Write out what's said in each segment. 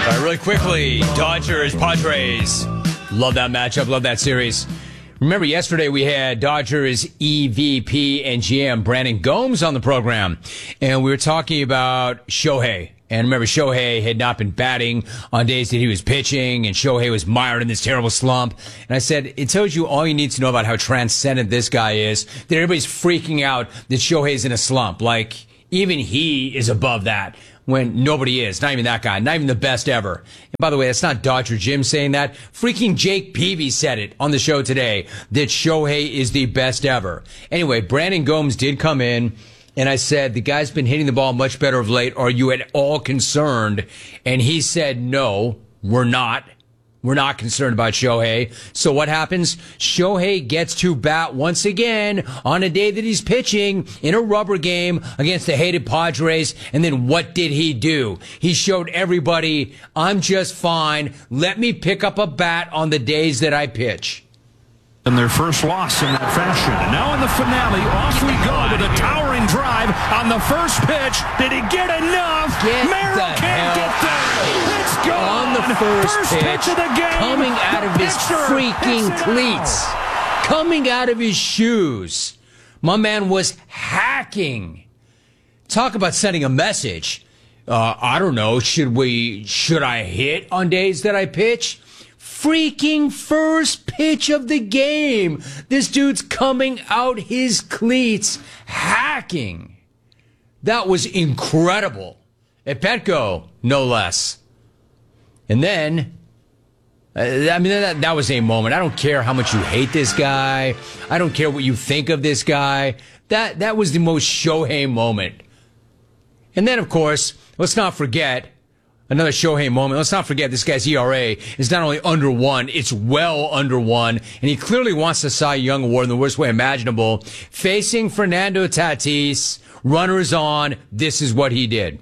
All right, really quickly, Dodgers, Padres. Love that matchup. Love that series. Remember, yesterday we had Dodgers EVP and GM Brandon Gomes on the program, and we were talking about Shohei. And remember, Shohei had not been batting on days that he was pitching, and Shohei was mired in this terrible slump. And I said, it tells you all you need to know about how transcendent this guy is, that everybody's freaking out that Shohei's in a slump. Like, even he is above that. When nobody is. Not even that guy. Not even the best ever. And by the way, that's not Dodger Jim saying that. Freaking Jake Peavy said it on the show today, that Shohei is the best ever. Anyway, Brandon Gomes did come in, and I said, the guy's been hitting the ball much better of late. Are you at all concerned? And he said, no, we're not. We're not concerned about Shohei. So what happens? Shohei gets to bat once again on a day that he's pitching in a rubber game against the hated Padres. And then what did he do? He showed everybody, I'm just fine. Let me pick up a bat on the days that I pitch. And their first loss in that fashion. And now in the finale, off we go with a towering drive on the first pitch. Did he get enough? Merrill can't get there. It's gone. On the first pitch of the game. Coming out of his freaking cleats. Coming out of his shoes. My man was hacking. Talk about sending a message. I don't know. Should I hit on days that I pitch? Freaking first pitch of the game. This dude's coming out his cleats, hacking. That was incredible. At Petco, no less. And then, that was a moment. I don't care how much you hate this guy. I don't care what you think of this guy. That was the most Shohei moment. And then, of course, let's not forget, another Shohei moment. Let's not forget this guy's ERA is not only under 1, it's well under 1. And he clearly wants the Cy Young Award in the worst way imaginable. Facing Fernando Tatis, runners on, this is what he did.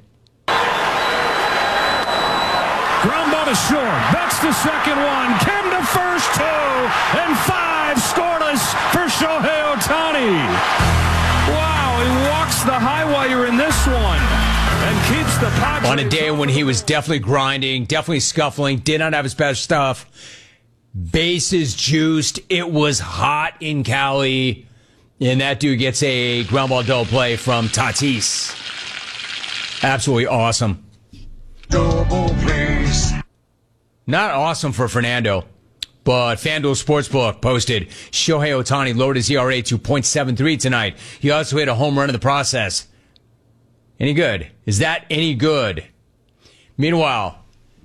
Ground ball to short. That's the second one. Kim to first, 2, and 5 scoreless for Shohei Ohtani. Wow, he walks the high wire in this one. And keeps the Padres on a day when he was definitely grinding, definitely scuffling, did not have his best stuff. Bases juiced. It was hot in Cali. And that dude gets a ground ball double play from Tatis. Absolutely awesome. Double plays. Not awesome for Fernando, but FanDuel Sportsbook posted Shohei Ohtani lowered his ERA to .73 tonight. He also hit a home run in the process. Any good? Is that any good? Meanwhile,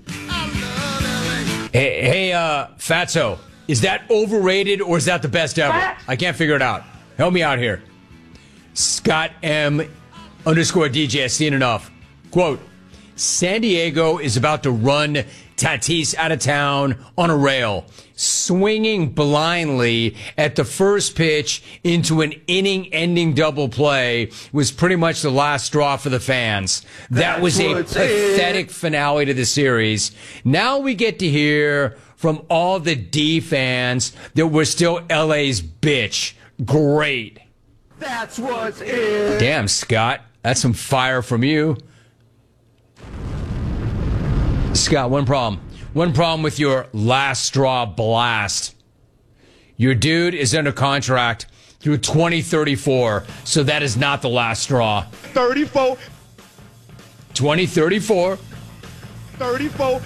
hey, Fatso, is that overrated or is that the best ever? I can't figure it out. Help me out here. Scott M_DJ has seen enough. Quote, San Diego is about to run Tatis out of town on a rail, swinging blindly at the first pitch into an inning-ending double play was pretty much the last straw for the fans. That was a pathetic finale to the series. Now we get to hear from all the D fans that we're still LA's bitch. Great. That's what's in. Damn, Scott. That's some fire from you. Scott, one problem. One problem with your last straw blast. Your dude is under contract through 2034, so that is not the last straw. 34. 2034. 34.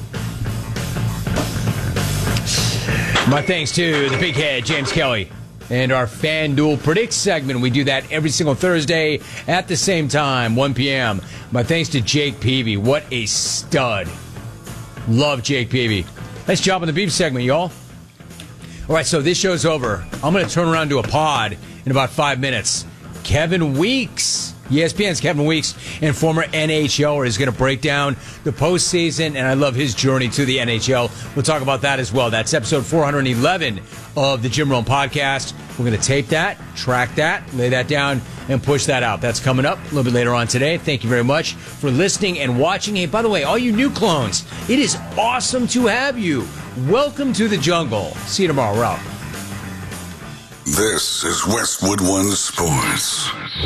My thanks to the big head, James Kelly, and our FanDuel Predict segment. We do that every single Thursday at the same time, 1 p.m. My thanks to Jake Peavy. What a stud. Love Jake Peavy. Nice job on the beef segment, y'all. All right, so this show's over. I'm going to turn around to a pod in about 5 minutes. Kevin Weeks, ESPN's Kevin Weeks, and former NHLer, is going to break down the postseason, and I love his journey to the NHL. We'll talk about that as well. That's episode 411 of the Jim Rome Podcast. We're going to tape that, track that, lay that down, and push that out. That's coming up a little bit later on today. Thank you very much for listening and watching. Hey, by the way, all you new clones, it is awesome to have you. Welcome to the jungle. See you tomorrow. We're out. This is Westwood One Sports.